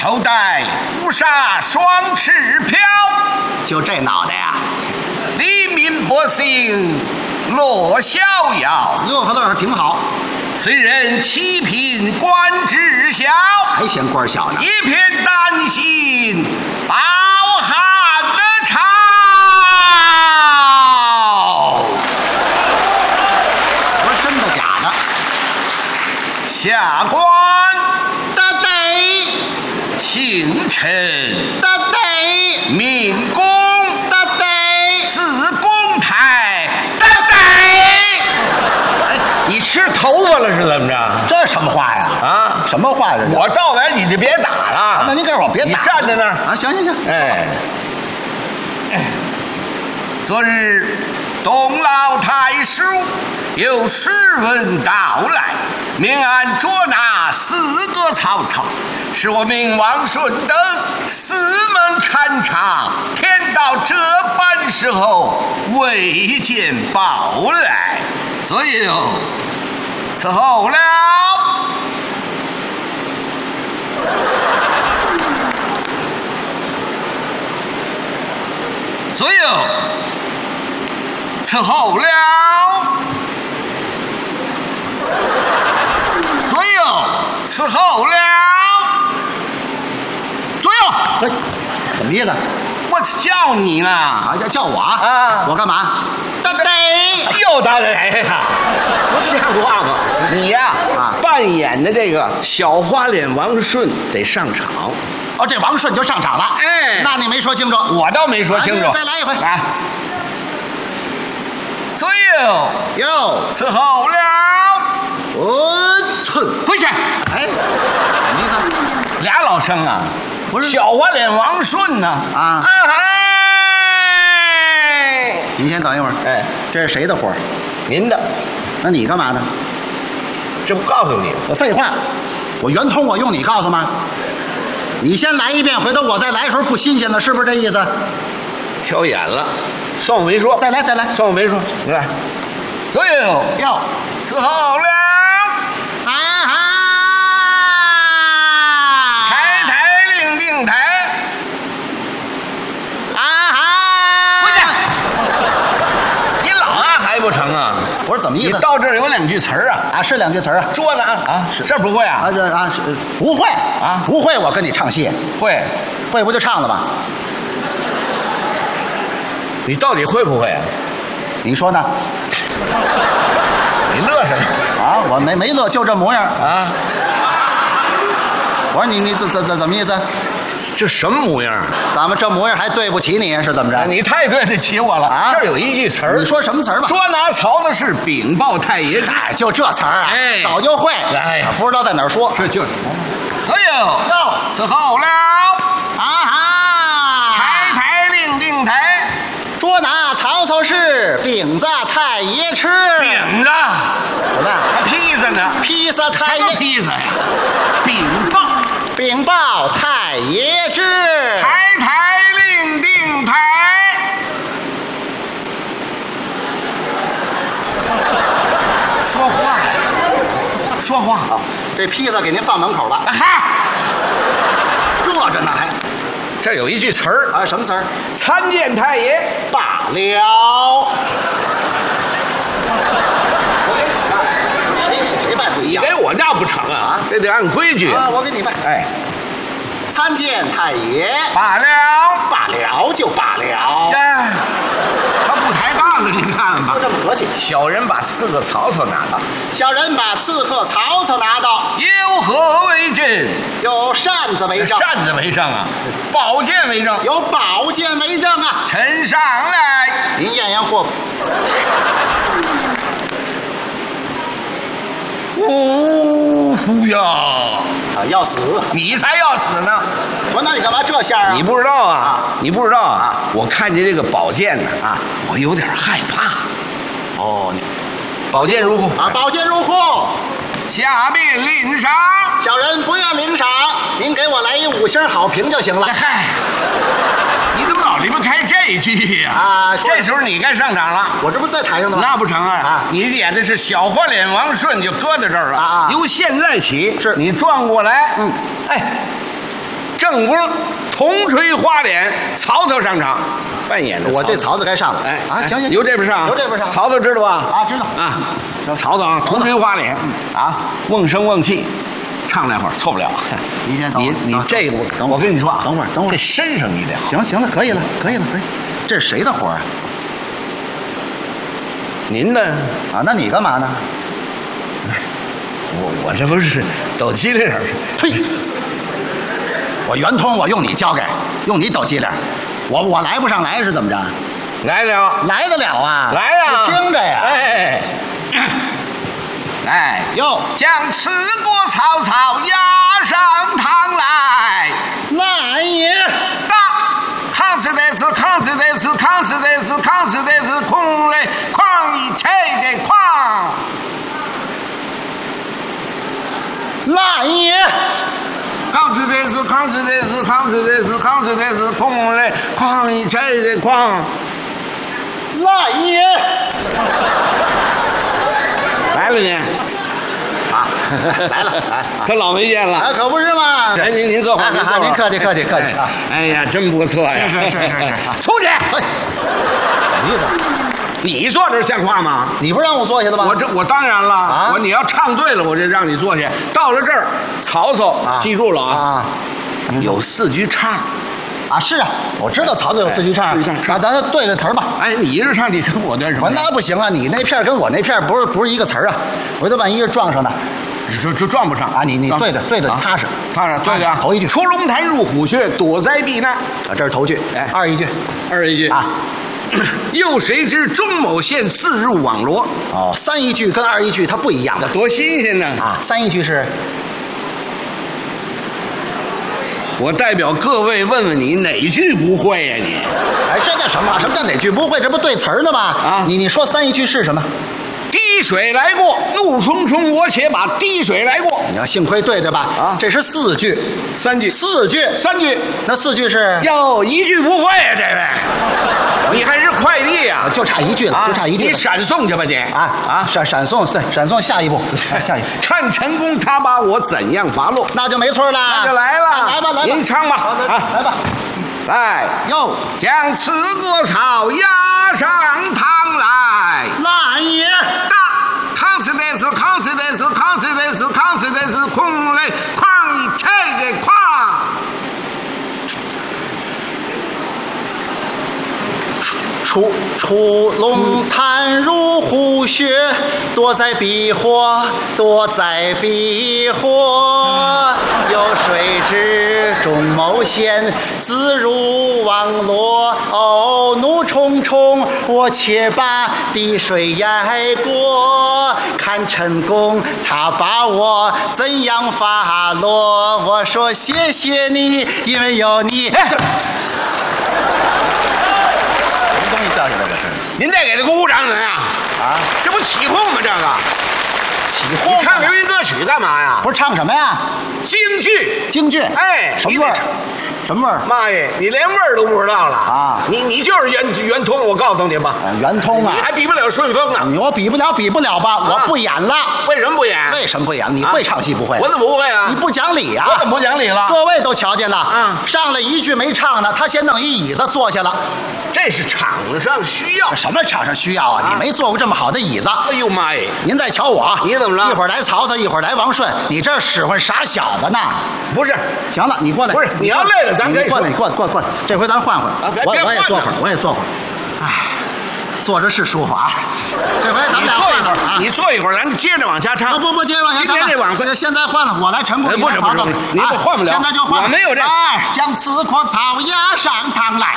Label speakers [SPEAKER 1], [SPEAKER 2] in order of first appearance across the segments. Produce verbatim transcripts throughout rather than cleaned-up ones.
[SPEAKER 1] 头戴乌纱双翅飘，
[SPEAKER 2] 就这脑袋呀、啊，
[SPEAKER 1] 黎民百姓乐逍遥，
[SPEAKER 2] 乐呵乐呵挺好。
[SPEAKER 1] 虽人七品官职小，
[SPEAKER 2] 还嫌官小呢。
[SPEAKER 1] 一片丹心饱含的潮。
[SPEAKER 2] 我说真的假的？
[SPEAKER 1] 下官
[SPEAKER 2] 得得，
[SPEAKER 1] 清晨
[SPEAKER 2] 得得，
[SPEAKER 1] 民工
[SPEAKER 2] 得得，
[SPEAKER 1] 自公台得得。哎，你吃头发了是怎么着？
[SPEAKER 2] 这什么话呀？
[SPEAKER 1] 啊，
[SPEAKER 2] 什么话这是？
[SPEAKER 1] 我照完你就别打了。
[SPEAKER 2] 那您告诉我别打，
[SPEAKER 1] 你站在那儿
[SPEAKER 2] 啊！行行行，
[SPEAKER 1] 哎，昨日东老太叔有诗文到来，命按捉拿四个曹操，使我命王顺等四门看场。天到这般时候，未见报来，所以伺候了。所有伺候了，所有伺候了，所有。
[SPEAKER 2] 这怎么意思？
[SPEAKER 1] 我叫你呢
[SPEAKER 2] 啊，要叫我
[SPEAKER 1] 啊？
[SPEAKER 2] 我干嘛？得得，
[SPEAKER 1] 又得得呀！
[SPEAKER 2] 不是这样话吗？
[SPEAKER 1] 你呀，
[SPEAKER 2] 啊，
[SPEAKER 1] 扮演的这个小花脸王顺得上场。
[SPEAKER 2] 哦，这王顺就上场了。
[SPEAKER 1] 哎，
[SPEAKER 2] 那你没说清楚，
[SPEAKER 1] 我倒没说清楚。
[SPEAKER 2] 啊、再来一回
[SPEAKER 1] 来。所有
[SPEAKER 2] 哟，
[SPEAKER 1] 伺候了，
[SPEAKER 2] 我寸
[SPEAKER 1] 回去。
[SPEAKER 2] 哎，什么意思？
[SPEAKER 1] 俩老生啊，
[SPEAKER 2] 不是
[SPEAKER 1] 小花脸王顺呢啊！
[SPEAKER 2] 啊
[SPEAKER 1] 哎，
[SPEAKER 2] 您先等一会儿。
[SPEAKER 1] 哎，
[SPEAKER 2] 这是谁的活儿？
[SPEAKER 1] 您的。
[SPEAKER 2] 那你干嘛呢？
[SPEAKER 1] 这不告诉你？
[SPEAKER 2] 我废话，我圆通我用你告诉吗？你先来一遍，回头我再来的时候不新鲜了，是不是这意思？
[SPEAKER 1] 挑眼了，算我没说。
[SPEAKER 2] 再来，再来，
[SPEAKER 1] 算我没说。你来，所有
[SPEAKER 2] 哟，
[SPEAKER 1] 伺候了，
[SPEAKER 2] 啊哈，
[SPEAKER 1] 抬抬令令抬，
[SPEAKER 2] 啊哈，
[SPEAKER 1] 回去。你老啊还不成啊？
[SPEAKER 2] 我说怎么意思？
[SPEAKER 1] 你到这儿有两句词儿啊
[SPEAKER 2] 啊，是两句词儿啊。
[SPEAKER 1] 捉拿啊，是这不会啊？
[SPEAKER 2] 啊，这啊是不会
[SPEAKER 1] 啊，
[SPEAKER 2] 不会，我跟你唱戏，
[SPEAKER 1] 会，
[SPEAKER 2] 会不就唱了吧？
[SPEAKER 1] 你到底会不会啊？
[SPEAKER 2] 你说呢？
[SPEAKER 1] 你乐什么
[SPEAKER 2] 啊，我没没乐，就这模样。
[SPEAKER 1] 啊？
[SPEAKER 2] 我说你你怎怎怎怎么意思？
[SPEAKER 1] 这什么模样？
[SPEAKER 2] 咱们这模样还对不起你是怎么着？
[SPEAKER 1] 你太对得起我了
[SPEAKER 2] 啊！
[SPEAKER 1] 这儿有一句词儿，
[SPEAKER 2] 你说什么词儿吧？
[SPEAKER 1] 捉拿曹的是禀报太爷。
[SPEAKER 2] 哎，就这词儿啊，
[SPEAKER 1] 哎
[SPEAKER 2] 早就会。
[SPEAKER 1] 哎呀，
[SPEAKER 2] 不知道在哪儿说。
[SPEAKER 1] 这就是。所有
[SPEAKER 2] 哟，
[SPEAKER 1] 伺候了，
[SPEAKER 2] 啊哈，
[SPEAKER 1] 抬抬令令抬，
[SPEAKER 2] 捉拿曹操是饼子太爷吃。
[SPEAKER 1] 饼子
[SPEAKER 2] 什么？
[SPEAKER 1] 还披萨呢？
[SPEAKER 2] 披萨太
[SPEAKER 1] 什么
[SPEAKER 2] 爷，
[SPEAKER 1] 披萨呀？禀报，
[SPEAKER 2] 禀报太爷知。
[SPEAKER 1] 抬抬令令抬。说话呀，说话啊！
[SPEAKER 2] 这披萨给您放门口了，
[SPEAKER 1] 哈，
[SPEAKER 2] 热着呢还。
[SPEAKER 1] 这有一句词儿
[SPEAKER 2] 啊，什么词儿？
[SPEAKER 1] 参见太爷。
[SPEAKER 2] 罢了。谁谁拜不一样
[SPEAKER 1] 给我那不成啊，这得按规矩
[SPEAKER 2] 啊！我给你拜。
[SPEAKER 1] 哎，
[SPEAKER 2] 参见太爷。
[SPEAKER 1] 罢了，
[SPEAKER 2] 罢了就罢了。
[SPEAKER 1] 哎，他不抬杠了，你看吧
[SPEAKER 2] 就。这么和气。
[SPEAKER 1] 小人把四个曹操拿到，
[SPEAKER 2] 小人把刺客曹操拿到，
[SPEAKER 1] 有何为证？
[SPEAKER 2] 有扇子为证，
[SPEAKER 1] 扇子为证啊，宝剑为证。
[SPEAKER 2] 有宝剑为证啊！
[SPEAKER 1] 呈上来。
[SPEAKER 2] 您验验货。
[SPEAKER 1] 呜呼呀！
[SPEAKER 2] 啊，要死！
[SPEAKER 1] 你才要死呢！
[SPEAKER 2] 我说那你干嘛这相啊？
[SPEAKER 1] 你不知道啊？你不知道啊？我看见这个宝剑呢
[SPEAKER 2] 啊，
[SPEAKER 1] 我有点害怕。
[SPEAKER 2] 哦，你
[SPEAKER 1] 宝剑入库
[SPEAKER 2] 啊，宝剑入库，
[SPEAKER 1] 下面领赏。
[SPEAKER 2] 小人不愿领赏，您给我来一五星好评就行了。
[SPEAKER 1] 嗨，你怎么老离不开这句呀？
[SPEAKER 2] 啊，
[SPEAKER 1] 这时候你该上场了。
[SPEAKER 2] 我这不是在台上呢吗？
[SPEAKER 1] 那不成啊！
[SPEAKER 2] 啊
[SPEAKER 1] 你演的是小花脸王顺，就搁在这儿了。
[SPEAKER 2] 啊啊
[SPEAKER 1] 由现在起，
[SPEAKER 2] 是
[SPEAKER 1] 你转过来。
[SPEAKER 2] 嗯，
[SPEAKER 1] 哎， 正宫铜锤花脸，曹操上场扮演的。
[SPEAKER 2] 我这曹操该上了。
[SPEAKER 1] 哎
[SPEAKER 2] 啊，行行，
[SPEAKER 1] 由这边上，
[SPEAKER 2] 由这边上。
[SPEAKER 1] 曹操知道吧？
[SPEAKER 2] 啊，知道
[SPEAKER 1] 啊。曹操啊，铜锤花脸啊，瓮声瓮气，唱两会儿错不了。
[SPEAKER 2] 你先，
[SPEAKER 1] 你你这个，
[SPEAKER 2] 等
[SPEAKER 1] 我跟你说啊，
[SPEAKER 2] 等会儿等会儿，
[SPEAKER 1] 这身上你得
[SPEAKER 2] 行行了，可以了，可以了，可以。这是谁的活啊？
[SPEAKER 1] 您呢？
[SPEAKER 2] 啊，那你干嘛呢？
[SPEAKER 1] 我我这不是抖机灵儿？
[SPEAKER 2] 呸！我圆通，我用你教给，用你抖机灵，我我来不上来是怎么着？
[SPEAKER 1] 来了，
[SPEAKER 2] 来得了啊！
[SPEAKER 1] 来呀！
[SPEAKER 2] 你听着呀！
[SPEAKER 1] 哎哎
[SPEAKER 2] 哟，
[SPEAKER 1] 将此国曹操押上堂来，
[SPEAKER 2] 来也！
[SPEAKER 1] 大抗子的是抗子的是抗子的是抗子的是空来狂一切的狂，
[SPEAKER 2] 来也！
[SPEAKER 1] 抗子的是抗子的是抗子的是抗子的是空来狂一切的狂，
[SPEAKER 2] 来也！
[SPEAKER 1] 来了呢。
[SPEAKER 2] 啊，来了，来，
[SPEAKER 1] 可老没见了，
[SPEAKER 2] 啊，可不是嘛！
[SPEAKER 1] 哎，您您坐会儿，您坐会儿，
[SPEAKER 2] 您客气客气客气啊！
[SPEAKER 1] 哎呀，真不错呀！
[SPEAKER 2] 是是是是，
[SPEAKER 1] 出去！
[SPEAKER 2] 哎，什么意思？
[SPEAKER 1] 你坐这儿像话吗？
[SPEAKER 2] 你不让我坐下的吗？
[SPEAKER 1] 我这我当然了，
[SPEAKER 2] 啊
[SPEAKER 1] 我你要唱对了，我就让你坐下。到了这儿，曹操
[SPEAKER 2] 啊
[SPEAKER 1] 记住了啊，
[SPEAKER 2] 啊
[SPEAKER 1] 有四句唱。
[SPEAKER 2] 啊，是啊，我知道曹操有四句唱，
[SPEAKER 1] 四句唱
[SPEAKER 2] 啊，咱就对个词儿吧。
[SPEAKER 1] 哎，你一人唱，你跟我对什么
[SPEAKER 2] 我？那不行啊，你那片儿跟我那片儿不是不是一个词儿啊，回头万一是撞上的
[SPEAKER 1] 这这撞不上
[SPEAKER 2] 啊，你你对的对的踏实，
[SPEAKER 1] 踏实对的啊。
[SPEAKER 2] 头一句
[SPEAKER 1] 出龙潭入虎穴，躲灾避难。
[SPEAKER 2] 啊，这是头句，
[SPEAKER 1] 哎
[SPEAKER 2] 二一句
[SPEAKER 1] 二一句
[SPEAKER 2] 啊，
[SPEAKER 1] 又谁知钟某县自入网罗？
[SPEAKER 2] 哦，三一句跟二一句它不一样的
[SPEAKER 1] 多新鲜呢！
[SPEAKER 2] 啊，三一句是
[SPEAKER 1] 我代表各位问问你，哪句不会呀、你？
[SPEAKER 2] 哎，这叫什么？什么叫哪句不会？这不对词儿呢吗？
[SPEAKER 1] 啊
[SPEAKER 2] 你你说三一句是什么？
[SPEAKER 1] 滴水来过，怒冲冲，我且把滴水来过。
[SPEAKER 2] 你要幸亏对对吧？
[SPEAKER 1] 啊
[SPEAKER 2] 这是四句，
[SPEAKER 1] 三句，
[SPEAKER 2] 四句，
[SPEAKER 1] 三句，
[SPEAKER 2] 那四句是
[SPEAKER 1] 哟，一句不会呀、这位，你还是快递呀、
[SPEAKER 2] 就差一句了，
[SPEAKER 1] 啊，
[SPEAKER 2] 就差一句了。
[SPEAKER 1] 你闪送去吧你
[SPEAKER 2] 啊啊，闪闪送，对，闪送下一步，下一步，
[SPEAKER 1] 看陈宫他把我怎样罚落？
[SPEAKER 2] 那就没错啦，
[SPEAKER 1] 那就来了，
[SPEAKER 2] 来吧来吧，
[SPEAKER 1] 您唱吧，
[SPEAKER 2] 好的
[SPEAKER 1] 啊，
[SPEAKER 2] 来吧，
[SPEAKER 1] 来，
[SPEAKER 2] 哟，
[SPEAKER 1] 将此国曹押上堂来。
[SPEAKER 2] 来也，
[SPEAKER 1] 大抗子的是抗子的是抗子的是抗子的是空来狂一切的狂。
[SPEAKER 2] 出出龙潭入虎穴，躲在避祸，躲在避祸。有谁知钟某县自入网罗？哦，怒冲冲，我且把滴水淹过。看陈宫他把我怎样罚落？我说谢谢你，因为有你。哎东西掉下来这是
[SPEAKER 1] 您再给他鼓鼓掌怎样？
[SPEAKER 2] 啊？
[SPEAKER 1] 这不起哄吗？这个
[SPEAKER 2] 起
[SPEAKER 1] 你
[SPEAKER 2] 哄
[SPEAKER 1] 唱流行歌曲干嘛呀？
[SPEAKER 2] 不是唱什么呀？
[SPEAKER 1] 京剧。
[SPEAKER 2] 京剧。
[SPEAKER 1] 哎，
[SPEAKER 2] 什么味儿
[SPEAKER 1] 你得唱？
[SPEAKER 2] 什么味儿？
[SPEAKER 1] 妈耶，你连味儿都不知道了
[SPEAKER 2] 啊
[SPEAKER 1] 你你就是圆圆通，我告诉你吧，
[SPEAKER 2] 啊圆通啊
[SPEAKER 1] 你！还比不了顺风呢。
[SPEAKER 2] 你我比不了，比不了吧？我不演了。
[SPEAKER 1] 为什么不演？
[SPEAKER 2] 为什么不演？你会唱戏不会？
[SPEAKER 1] 我怎么不会啊？
[SPEAKER 2] 你不讲理啊！
[SPEAKER 1] 我怎么不讲理了？
[SPEAKER 2] 各位都瞧见了
[SPEAKER 1] 啊
[SPEAKER 2] 上来一句没唱呢，他先弄一椅子坐下了。
[SPEAKER 1] 这是场上需要。
[SPEAKER 2] 什么场上需要啊？
[SPEAKER 1] 啊
[SPEAKER 2] 你没坐过这么好的椅子。
[SPEAKER 1] 哎呦妈耶！
[SPEAKER 2] 您再瞧我，
[SPEAKER 1] 你怎么着
[SPEAKER 2] 一会儿来曹操，一会儿来王顺，你这使唤傻小子呢？
[SPEAKER 1] 不是，
[SPEAKER 2] 行了，你过来。
[SPEAKER 1] 不是你要累了咱可以说
[SPEAKER 2] 你过来，你过来，过来，过来。这回咱换换，
[SPEAKER 1] 别别
[SPEAKER 2] 我我也
[SPEAKER 1] 换呢
[SPEAKER 2] 坐会儿，我也坐会儿。哎，坐着是舒服啊。这回咱们
[SPEAKER 1] 你
[SPEAKER 2] 俩
[SPEAKER 1] 坐一会儿，
[SPEAKER 2] 换了啊。
[SPEAKER 1] 你坐一会儿，咱接着往下唱。
[SPEAKER 2] 不不不，接着往下唱吧。
[SPEAKER 1] 今天这晚会
[SPEAKER 2] 现现在换了，我来陈宫，
[SPEAKER 1] 哎不是
[SPEAKER 2] 你来曹操
[SPEAKER 1] 不是不是你
[SPEAKER 2] 啊
[SPEAKER 1] 不换不了
[SPEAKER 2] 现在就换。
[SPEAKER 1] 我没有这
[SPEAKER 2] 哎，将此国曹押上堂来。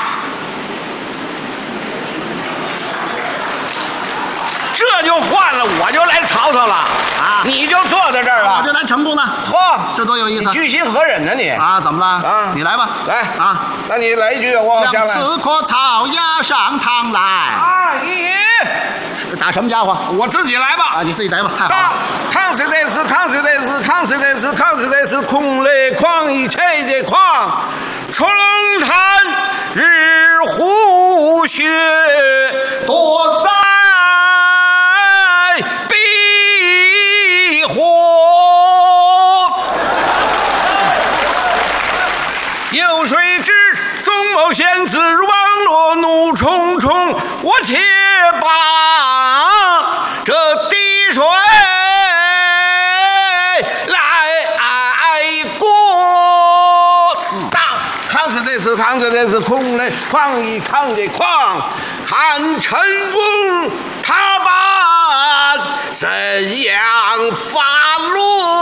[SPEAKER 1] 这就换了，我就来曹操了
[SPEAKER 2] 啊
[SPEAKER 1] 你就坐在这儿了。
[SPEAKER 2] 我就来陈宫了，
[SPEAKER 1] 嚯，
[SPEAKER 2] 这多有意思
[SPEAKER 1] 你居心何忍呢你？
[SPEAKER 2] 啊！怎么了？
[SPEAKER 1] 啊
[SPEAKER 2] 你来吧，
[SPEAKER 1] 来
[SPEAKER 2] 啊！
[SPEAKER 1] 那你来一句，我下来。
[SPEAKER 2] 将此国曹押上堂来。
[SPEAKER 1] 阿姨，
[SPEAKER 2] 打什么家伙？
[SPEAKER 1] 我自己来吧。
[SPEAKER 2] 啊，你自己来吧，太好
[SPEAKER 1] 大
[SPEAKER 2] 了。
[SPEAKER 1] 抗死的是抗死的是抗死的是抗死的是空雷狂一切的狂，出龙潭日虎穴，躲灾避祸。 有谁知钟某仙子网络怒重重，我且把这滴水来过。大抗是这是抗是这是空来抗一抗的抗，看陈公他把怎样发落？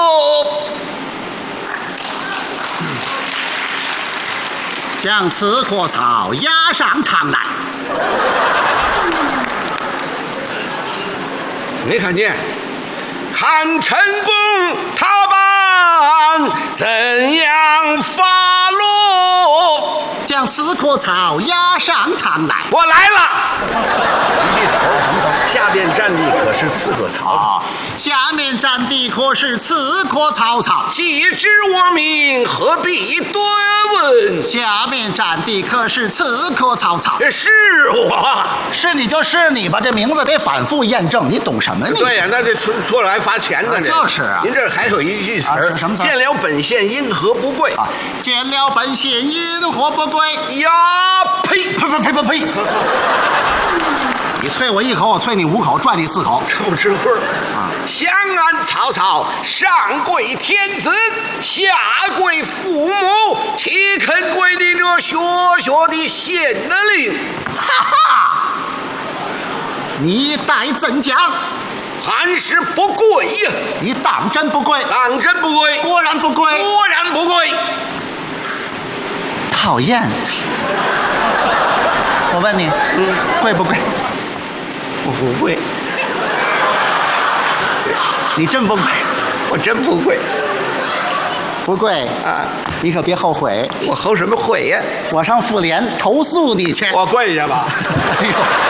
[SPEAKER 2] 将此果草压上堂来。
[SPEAKER 1] 没看见？看陈公他把怎样发落？
[SPEAKER 2] 将此果草压上堂来。
[SPEAKER 1] 我来了。一句草堂草，下面站的可是刺客曹操。
[SPEAKER 2] 下面站的可是刺客曹操。
[SPEAKER 1] 既知我名，何必多问？
[SPEAKER 2] 下面站的可是刺客曹操。
[SPEAKER 1] 是我。
[SPEAKER 2] 是你就是你吧，这名字得反复验证，你懂什么呢？
[SPEAKER 1] 对呀、啊，那这错错了还罚钱呢。
[SPEAKER 2] 就是啊。
[SPEAKER 1] 您这还有一句词儿、
[SPEAKER 2] 啊、什么词？
[SPEAKER 1] 见了本县因何不贵？
[SPEAKER 2] 啊，见了本县因何不贵？
[SPEAKER 1] 呀呸
[SPEAKER 2] 呸呸呸呸呸！你啐我一口，我啐你五口，赚你四口，
[SPEAKER 1] 臭吃棍儿啊！相安曹操，上跪天子，下跪父母，岂肯跪你这学学的县令？
[SPEAKER 2] 哈哈！你待怎讲？
[SPEAKER 1] 还是不跪呀！
[SPEAKER 2] 你当真不跪？
[SPEAKER 1] 当真不跪？
[SPEAKER 2] 果然不跪？
[SPEAKER 1] 果然不跪！
[SPEAKER 2] 讨厌！我问你，嗯，跪不跪？
[SPEAKER 1] 我不跪。
[SPEAKER 2] 你真不跪？
[SPEAKER 1] 我真不跪。
[SPEAKER 2] 不跪啊！你可别后悔。
[SPEAKER 1] 我后什么悔呀？
[SPEAKER 2] 我上妇联投诉你去。
[SPEAKER 1] 我跪下吧。
[SPEAKER 2] 哎呦！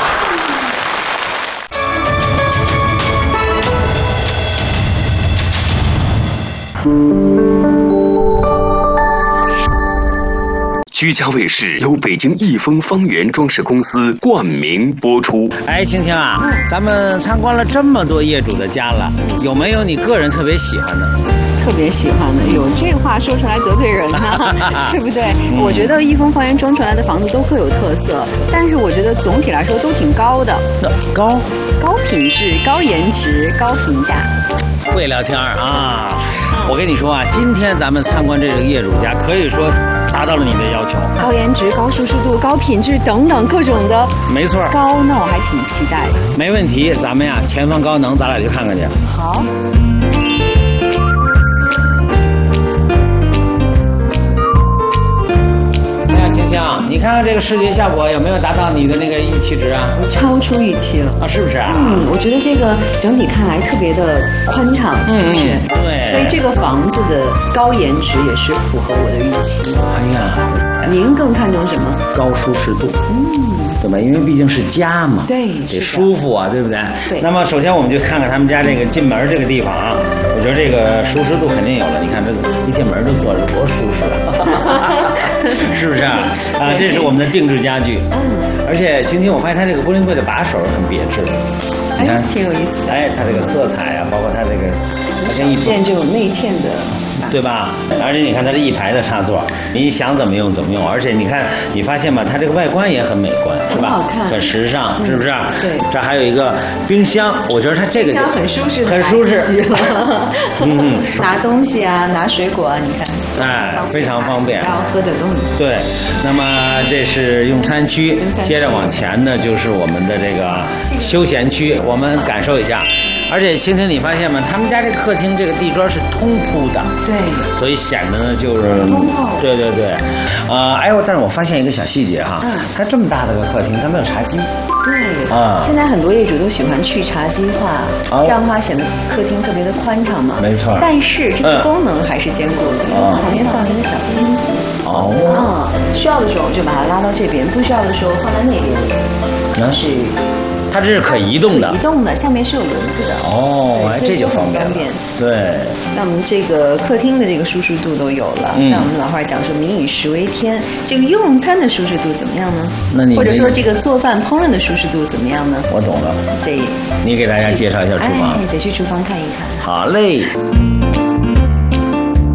[SPEAKER 3] 居家卫视由北京益丰方圆装饰公司冠名播出。
[SPEAKER 4] 哎，青青啊，咱们参观了这么多业主的家了，有没有你个人特别喜欢的？
[SPEAKER 5] 特别喜欢的，有这话说出来得罪人啊，对不对？嗯、我觉得益丰方圆装出来的房子都各有特色，但是我觉得总体来说都挺高的。
[SPEAKER 4] 高？
[SPEAKER 5] 高品质、高颜值、高评价。
[SPEAKER 4] 会聊天啊！我跟你说啊，今天咱们参观这个业主家，可以说达到了你的要求。
[SPEAKER 5] 高颜值、高舒适度、高品质等等各种的。
[SPEAKER 4] 没错。
[SPEAKER 5] 高，那我还挺期待的。
[SPEAKER 4] 没问题，咱们呀前方高能，咱俩去看看去。
[SPEAKER 5] 好。
[SPEAKER 4] 青青，你看看这个视觉效果有没有达到你的那个预期值啊？
[SPEAKER 5] 超出预期了
[SPEAKER 4] 啊，是不是啊？
[SPEAKER 5] 嗯，我觉得这个整体看来特别的宽敞，
[SPEAKER 4] 嗯嗯，
[SPEAKER 5] 对，所以这个房子的高颜值也是符合我的预期。
[SPEAKER 4] 哎呀，
[SPEAKER 5] 您更看重什么？
[SPEAKER 4] 高舒适度，嗯，对吧？因为毕竟是家嘛，
[SPEAKER 5] 对，
[SPEAKER 4] 得舒服啊，对不对？
[SPEAKER 5] 对。
[SPEAKER 4] 那么首先我们就看看他们家这个进门这个地方啊，我觉得这个舒适度肯定有了。你看这一进门就坐着多舒适啊，是不是啊？啊，这是我们的定制家具。嗯，而且今天我发现它这个玻璃柜的把手很别致，你看，
[SPEAKER 5] 哎，挺有意思的。
[SPEAKER 4] 哎，它这个色彩啊，包括它这个，它跟一
[SPEAKER 5] 件这种内嵌的，
[SPEAKER 4] 对吧？而且你看它这一排的插座，你想怎么用怎么用。而且你看，你发现吧，它这个外观也很美观，是吧？
[SPEAKER 5] 很好看，
[SPEAKER 4] 很时尚，是不是？
[SPEAKER 5] 对。
[SPEAKER 4] 这还有一个冰箱，我觉得它这个
[SPEAKER 5] 冰箱很舒适，
[SPEAKER 4] 很舒适。
[SPEAKER 5] 嗯，拿东西啊，拿水果啊，你看。
[SPEAKER 4] 哎，非常方便，
[SPEAKER 5] 然后喝的东西。
[SPEAKER 4] 对，那么这是用餐区，接着往前呢就是我们的这个休闲区，我们感受一下。而且青青，你发现吗？他们家这客厅这个地砖是通铺的，
[SPEAKER 5] 对，
[SPEAKER 4] 所以显得呢就是
[SPEAKER 5] 通透。
[SPEAKER 4] 对对对，呃，哎呦，但是我发现一个小细节哈，嗯，它这么大的个客厅，它没有茶几。
[SPEAKER 5] 对
[SPEAKER 4] 啊，
[SPEAKER 5] 现在很多业主都喜欢去茶几化，哦、这样的话显得客厅特别的宽敞嘛。
[SPEAKER 4] 没错。
[SPEAKER 5] 但是这个功能还是兼顾的，因为旁边放了一个小电视机。
[SPEAKER 4] 哦。
[SPEAKER 5] 啊、嗯，需要的时候就把它拉到这边，不需要的时候放在那边。那是。
[SPEAKER 4] 它这是可移动的，
[SPEAKER 5] 移动的，下面是有轮子的。
[SPEAKER 4] 哦，哎，这就方便了。对。
[SPEAKER 5] 那我们这个客厅的这个舒适度都有了。嗯。那我们老话讲说“民以食为天”，这个用餐的舒适度怎么样呢？
[SPEAKER 4] 那你
[SPEAKER 5] 或者说这个做饭烹饪的舒适度怎么样呢？
[SPEAKER 4] 我懂了。
[SPEAKER 5] 得。
[SPEAKER 4] 你给大家介绍一下厨房。
[SPEAKER 5] 哎，得去厨房看一看。
[SPEAKER 4] 好嘞。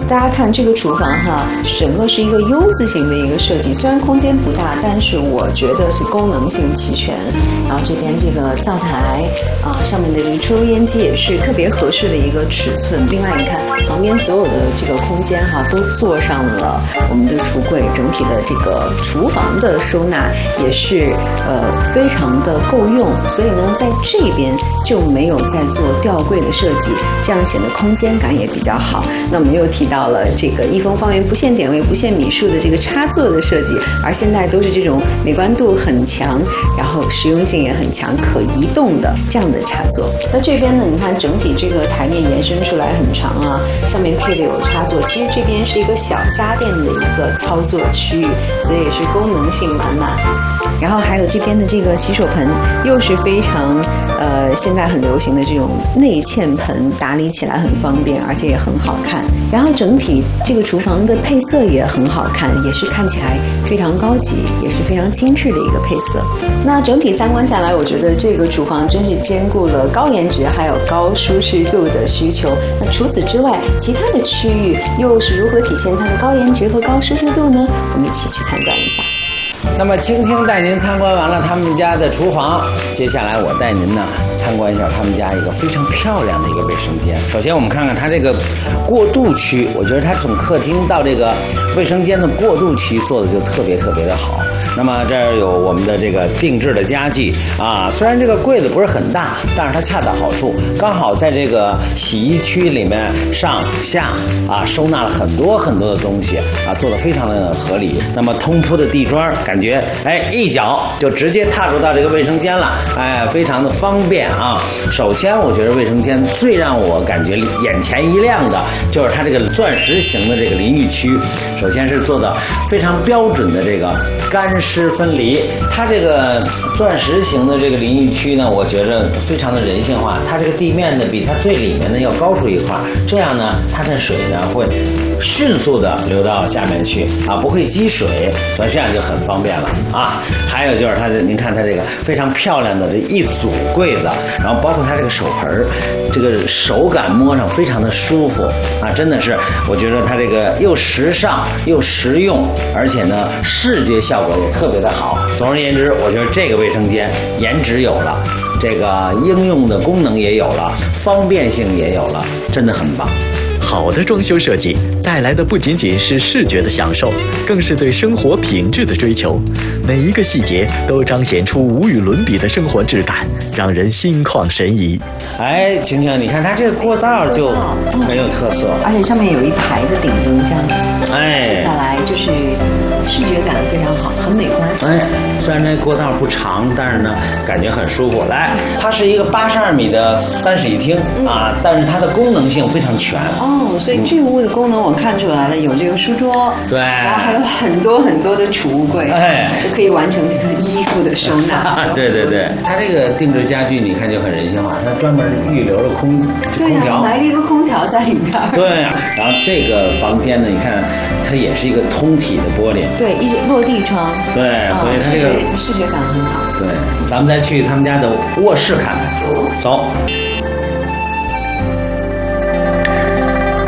[SPEAKER 5] 大家看这个厨房哈，整个是一个 U 字形的一个设计，虽然空间不大，但是我觉得是功能性齐全。然后这边这个灶台啊，上面的这个抽油烟机也是特别合适的一个尺寸。另外你看旁边所有的这个空间哈，都做上了我们的橱柜，整体的这个厨房的收纳也是呃非常的够用。所以呢，在这边就没有再做吊柜的设计，这样显得空间感也比较好。那我们又提到了这个益丰方圆不限点位不限米数的这个插座的设计，而现在都是这种美观度很强，然后实用性也很强，可移动的这样的插座。那这边呢，你看整体这个台面延伸出来很长啊，上面配的有插座，其实这边是一个小家电的一个操作区域，所以也是功能性满满。然后还有这边的这个洗手盆，又是非常呃现在很流行的这种内嵌盆，打理起来很方便，而且也很好看。然后整体这个厨房的配色也很好看，也是看起来非常高级，也是非常精致的一个配色。那整体参观下来，我觉得这个厨房真是兼顾了高颜值还有高舒适度的需求。那除此之外，其他的区域又是如何体现它的高颜值和高舒适度呢？我们一起去参观一下。
[SPEAKER 4] 那么青青带您参观完了他们家的厨房，接下来我带您呢参观一下他们家一个非常漂亮的一个卫生间。首先我们看看它这个过渡区，我觉得它从客厅到这个卫生间的过渡区做的就特别特别的好。那么这儿有我们的这个定制的家具啊，虽然这个柜子不是很大，但是它恰到好处，刚好在这个洗衣区里面上下啊收纳了很多很多的东西啊，做得非常的合理。那么通铺的地砖，感觉哎一脚就直接踏入到这个卫生间了，哎，非常的方便啊。首先我觉得卫生间最让我感觉眼前一亮的就是它这个钻石型的这个淋浴区，首先是做的非常标准的这个干湿分离。它这个钻石型的这个淋浴区呢，我觉着非常的人性化，它这个地面呢比它最里面呢要高出一块，这样呢它的水呢会迅速的流到下面去啊，不会积水，所以这样就很方便了啊。还有就是它的，您看它这个非常漂亮的这一组柜子，然后包括它这个手盆，这个手感摸上非常的舒服啊，真的是我觉得它这个又时尚又实用，而且呢视觉效果也特别的好。总而言之，我觉得这个卫生间颜值有了，这个应用的功能也有了，方便性也有了，真的很棒。
[SPEAKER 6] 好的装修设计带来的不仅仅是视觉的享受，更是对生活品质的追求。每一个细节都彰显出无与伦比的生活质感，让人心旷神怡。
[SPEAKER 4] 哎，晴晴，你看它这个过道就很有特色，
[SPEAKER 5] 而且上面有一排的顶灯，这样
[SPEAKER 4] 哎，
[SPEAKER 5] 下来就是视觉感非常好，很美观。
[SPEAKER 4] 哎，虽然这过道不长，但是呢感觉很舒服。来，它是一个八十二米的三室一厅、嗯、啊，但是它的功能性非常全。
[SPEAKER 5] 哦，所以这个屋的功能我看出来了，有这个书桌，
[SPEAKER 4] 对，
[SPEAKER 5] 然后还有很多很多的储物柜，
[SPEAKER 4] 哎，
[SPEAKER 5] 就可以完成这个衣服的收纳。
[SPEAKER 4] 对对对，它这个定制家具你看就很人性化，它专门预留了空
[SPEAKER 5] 对
[SPEAKER 4] 空调，
[SPEAKER 5] 啊，来了一个空调在里边。
[SPEAKER 4] 对啊，然后这个房间呢，你看它也是一个通体的玻璃，
[SPEAKER 5] 对，一落地窗，
[SPEAKER 4] 对，所以它这个、
[SPEAKER 5] 哦、视觉感很好。
[SPEAKER 4] 对，咱们再去他们家的卧室看看，走。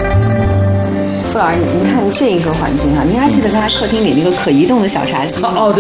[SPEAKER 5] 傅老师，您看这个环境啊，您还记得刚才客厅里那个可移动的小茶几吗？
[SPEAKER 4] 哦，对。